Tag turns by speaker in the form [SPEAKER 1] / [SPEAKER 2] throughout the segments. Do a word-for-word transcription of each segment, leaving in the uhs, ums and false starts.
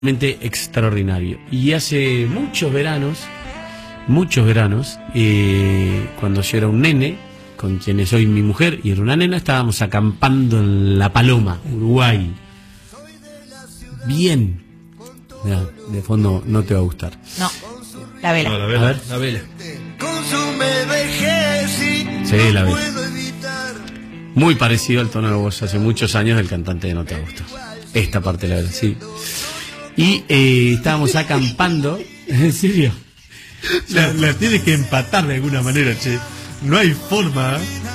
[SPEAKER 1] Extraordinario. Y hace muchos veranos, muchos veranos, eh, cuando yo era un nene, con quienes soy mi mujer y era una nena, estábamos acampando en La Paloma, Uruguay. Bien. Mirá, de fondo no te va a gustar.
[SPEAKER 2] No, la vela.
[SPEAKER 1] No, la vela. A ver. La vela. Sí, la vela. Muy parecido al tono de voz hace muchos años del cantante de No te va a gustar. Esta parte de la vela, sí. Y eh, estábamos acampando. ¿En serio?
[SPEAKER 3] La, la tienes que empatar de alguna manera, che. No hay forma.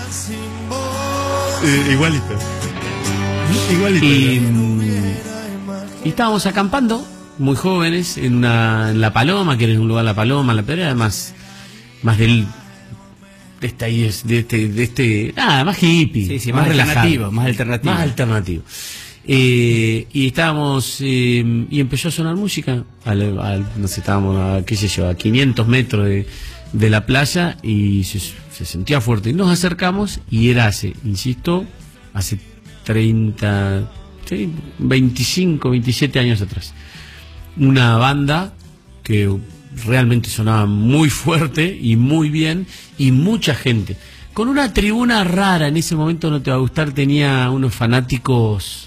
[SPEAKER 3] Eh, igualito. Igualito.
[SPEAKER 1] Y, y estábamos acampando, muy jóvenes, en una en La Paloma, que era un lugar La Paloma, La Pedrera, más, más del de este, de este, de este, nada, más hippie,
[SPEAKER 4] sí, sí,
[SPEAKER 1] más,
[SPEAKER 4] más
[SPEAKER 1] relajado,
[SPEAKER 4] alternativo, más alternativo,
[SPEAKER 1] más alternativo. Eh, y estábamos eh, y empezó a sonar música al, al, no sé, estábamos a, qué sé yo, a quinientos metros de, de la playa y se, se sentía fuerte y nos acercamos y era hace, insisto, hace treinta, sí, veinticinco, veintisiete años atrás, una banda que realmente sonaba muy fuerte y muy bien y mucha gente con una tribuna rara. En ese momento No te va a gustar, tenía unos fanáticos.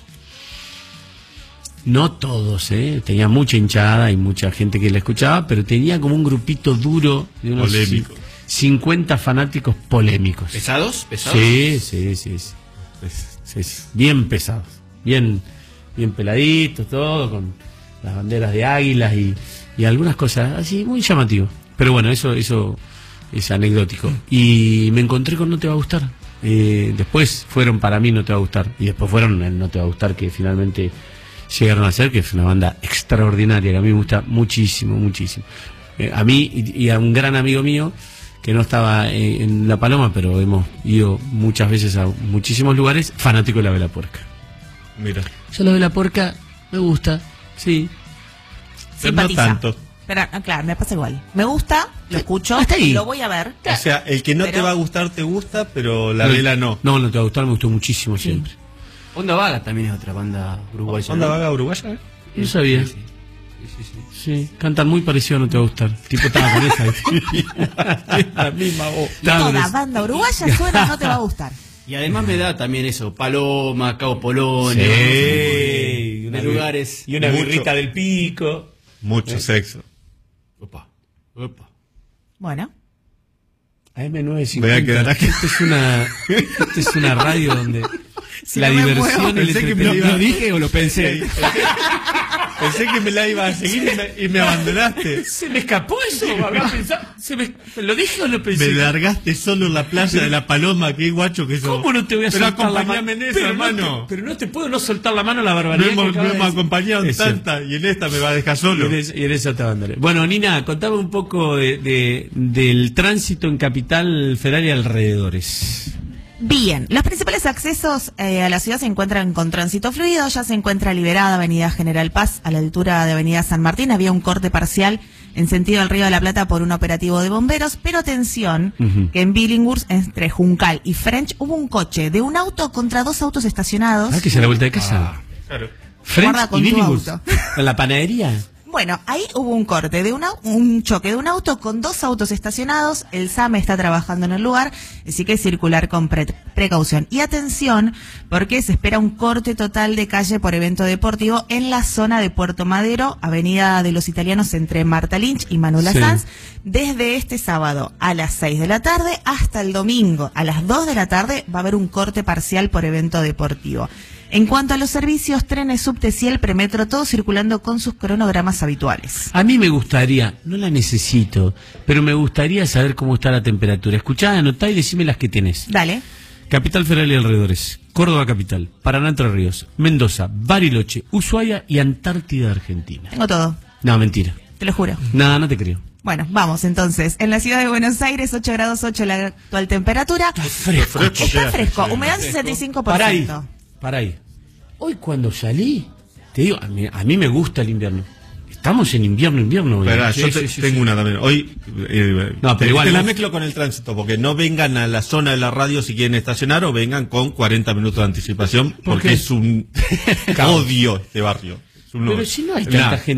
[SPEAKER 1] No todos, ¿eh? Tenía mucha hinchada y mucha gente que la escuchaba, pero tenía como un grupito duro de unos
[SPEAKER 3] polémico.
[SPEAKER 1] cincuenta fanáticos polémicos.
[SPEAKER 4] ¿Pesados? ¿Pesados?
[SPEAKER 1] Sí, sí, sí, sí. Sí, sí. Bien pesados, bien, bien peladitos, todo, con las banderas de águilas y, y algunas cosas así, muy llamativo. Pero bueno, eso, eso es anecdótico. Y me encontré con No te va a gustar. Eh, después fueron para mí No te va a gustar. Y después fueron el No te va a gustar, que finalmente llegaron a ser, que es una banda extraordinaria, que a mí me gusta muchísimo, muchísimo. Eh, a mí y, y a un gran amigo mío, que no estaba eh, en La Paloma, pero hemos ido muchas veces a muchísimos lugares, fanático de La Vela Puerca.
[SPEAKER 3] Mira.
[SPEAKER 1] Yo La Vela Puerca me gusta, sí.
[SPEAKER 3] Pero no tanto.
[SPEAKER 2] Pero, claro, me pasa igual. Me gusta, lo escucho,
[SPEAKER 1] hasta ahí.
[SPEAKER 2] lo voy a ver.
[SPEAKER 3] O sea, el que no
[SPEAKER 2] pero...
[SPEAKER 3] te va a gustar te gusta, pero La
[SPEAKER 1] no,
[SPEAKER 3] Vela no.
[SPEAKER 1] No, No te va a gustar, me gustó muchísimo
[SPEAKER 2] sí.
[SPEAKER 1] siempre.
[SPEAKER 4] Onda Vaga también es otra banda uruguaya.
[SPEAKER 3] ¿Onda
[SPEAKER 4] ¿no?
[SPEAKER 3] Vaga uruguaya? ¿Eh?
[SPEAKER 1] No sabía.
[SPEAKER 4] Sí, sí, sí, sí.
[SPEAKER 1] Sí, cantan muy parecido a No te va a gustar. Tipo estaba con esa. La misma voz.
[SPEAKER 2] Toda banda uruguaya suena No te va a gustar.
[SPEAKER 4] Y además me da también eso, Paloma, Cabo Polonio,
[SPEAKER 3] Sí.
[SPEAKER 4] de
[SPEAKER 3] Una
[SPEAKER 4] lugares.
[SPEAKER 1] Y una
[SPEAKER 3] Mucho.
[SPEAKER 1] birrita del Pico.
[SPEAKER 3] Mucho
[SPEAKER 1] ¿Eh?
[SPEAKER 3] sexo.
[SPEAKER 4] Opa, opa.
[SPEAKER 2] Bueno.
[SPEAKER 1] A M nueve cincuenta.
[SPEAKER 3] Voy a quedar aquí.
[SPEAKER 1] Esto es una, esto es una radio donde
[SPEAKER 2] Si
[SPEAKER 1] la
[SPEAKER 2] no me
[SPEAKER 1] diversión
[SPEAKER 2] muevo,
[SPEAKER 1] y el
[SPEAKER 3] pensé que me lo
[SPEAKER 1] entretenimiento.
[SPEAKER 3] iba-
[SPEAKER 4] ¿Lo dije o lo pensé?
[SPEAKER 3] Pensé que me la iba a seguir y me, y me abandonaste.
[SPEAKER 1] Se me escapó eso, habrá pensado. ¿Se me, ¿Lo dije o lo
[SPEAKER 3] Me
[SPEAKER 1] pensé?
[SPEAKER 3] largaste solo en la playa de La Paloma, qué guacho que sos.
[SPEAKER 1] ¿Cómo no te voy a
[SPEAKER 3] Pero
[SPEAKER 1] soltar la mano?
[SPEAKER 3] acompañame en eso,
[SPEAKER 1] Pero no
[SPEAKER 3] hermano.
[SPEAKER 1] te- pero no te puedo no soltar la mano a la
[SPEAKER 3] No
[SPEAKER 1] barbaridad. que
[SPEAKER 3] hemos, no
[SPEAKER 1] acabas de
[SPEAKER 3] hemos
[SPEAKER 1] decir.
[SPEAKER 3] acompañado en
[SPEAKER 1] Es cierto.
[SPEAKER 3] tanta y en esta me va a dejar solo.
[SPEAKER 1] Y en, esa, y en esa te abandoné. Bueno, Nina, contame un poco de, de- del tránsito en Capital Federal y alrededores.
[SPEAKER 2] Bien, los principales accesos eh, a la ciudad se encuentran con tránsito fluido. Ya se encuentra liberada Avenida General Paz a la altura de Avenida San Martín. Había un corte parcial en sentido al Río de la Plata por un operativo de bomberos, pero atención,
[SPEAKER 1] Ujú.
[SPEAKER 2] que en Billinghurst, entre Juncal y French, hubo un coche de un auto contra dos autos estacionados.
[SPEAKER 1] Ah, que se la vuelta de casa.
[SPEAKER 3] Ah, claro.
[SPEAKER 1] French
[SPEAKER 2] Guarda con
[SPEAKER 1] y
[SPEAKER 2] tu
[SPEAKER 1] Billinghurst.
[SPEAKER 2] auto.
[SPEAKER 1] ¿En la panadería?
[SPEAKER 2] Bueno, ahí hubo un corte, de una, un choque de un auto con dos autos estacionados. El S A M está trabajando en el lugar, así que circular con pre- precaución. Y atención, porque se espera un corte total de calle por evento deportivo en la zona de Puerto Madero, Avenida de los Italianos entre Marta Lynch y Manuela
[SPEAKER 1] Sí.
[SPEAKER 2] Sanz, desde este sábado a las seis de la tarde hasta el domingo a las dos de la tarde va a haber un corte parcial por evento deportivo. En cuanto a los servicios, trenes, subte, Ciel, premetro, todo circulando con sus cronogramas habituales.
[SPEAKER 1] A mí me gustaría, no la necesito, pero me gustaría saber cómo está la temperatura. Escuchá, anotá y decime las que tenés.
[SPEAKER 2] Dale.
[SPEAKER 1] Capital Federal y alrededores, Córdoba capital, Paraná Entre Ríos, Mendoza, Bariloche, Ushuaia y Antártida Argentina.
[SPEAKER 2] Tengo todo,
[SPEAKER 1] No, mentira.
[SPEAKER 2] te lo juro.
[SPEAKER 1] No, no te creo.
[SPEAKER 2] Bueno, vamos entonces. En la ciudad de Buenos Aires, ocho grados ocho la actual temperatura.
[SPEAKER 1] Está fresco.
[SPEAKER 3] Fresco,
[SPEAKER 2] Está
[SPEAKER 3] queda,
[SPEAKER 2] fresco,
[SPEAKER 3] sí.
[SPEAKER 2] humedad sesenta y cinco por
[SPEAKER 1] Pará ahí,
[SPEAKER 2] ciento.
[SPEAKER 1] pará ahí. Hoy cuando salí, te digo, a mí, a mí me gusta el invierno. Estamos en invierno, invierno. hoy.
[SPEAKER 3] Espera,
[SPEAKER 1] Sí,
[SPEAKER 3] yo
[SPEAKER 1] sí,
[SPEAKER 3] te-
[SPEAKER 1] sí,
[SPEAKER 3] tengo
[SPEAKER 1] sí.
[SPEAKER 3] una también. Hoy eh,
[SPEAKER 1] No, pero
[SPEAKER 3] te,
[SPEAKER 1] igual
[SPEAKER 3] te la
[SPEAKER 1] no.
[SPEAKER 3] mezclo con el tránsito, porque no vengan a la zona de la radio si quieren estacionar o vengan con cuarenta minutos de anticipación,
[SPEAKER 1] ¿Por
[SPEAKER 3] porque
[SPEAKER 1] qué?
[SPEAKER 3] es un odio este barrio. Su nombre.
[SPEAKER 1] Pero si no hay
[SPEAKER 3] Nah.
[SPEAKER 1] tanta gente